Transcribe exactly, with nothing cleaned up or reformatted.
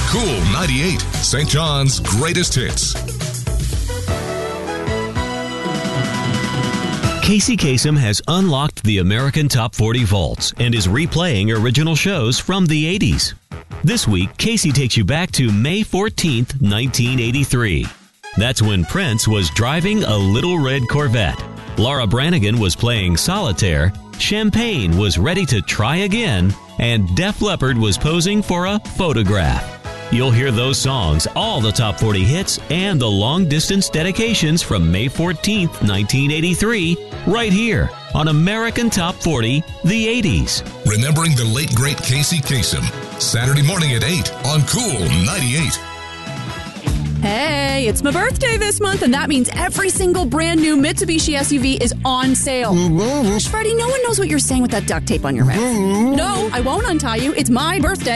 Cool ninety-eight, Saint John's greatest hits. Casey Kasem has unlocked the American Top forty vaults and is replaying original shows from the eighties. This week, Casey takes you back to May fourteenth, nineteen eighty-three. That's when Prince was driving a little red Corvette. Laura Branigan was playing solitaire, Champagne was ready to try again, and Def Leppard was posing for a photograph. You'll hear those songs, all the top forty hits, and the long-distance dedications from May fourteenth, nineteen eighty-three, right here on American Top forty, the eighties. Remembering the late, great Casey Kasem. Saturday morning at eight on Cool ninety-eight. Hey, it's my birthday this month, and that means every single brand new Mitsubishi S U V is on sale. Mm-hmm. Freddie, no one knows what you're saying with that duct tape on your mouth. Mm-hmm. No, I won't untie you. It's my birthday.